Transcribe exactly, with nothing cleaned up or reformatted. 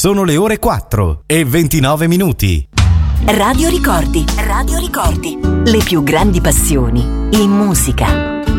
Sono le ore quattro e ventinove minuti. Radio Ricordi, Radio Ricordi, le più grandi passioni in musica.